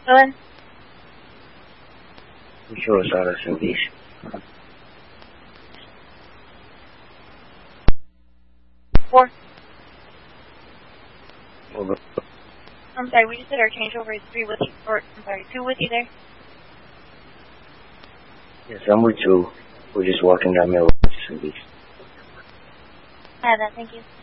Go ahead. Mucho Sara Service. Four. Over. I'm sorry, we just did our changeover. Is 3 with you? Or, I'm sorry, 2 with you there? Yes, I'm with you. We're just walking down Middle Service. I have that, thank you.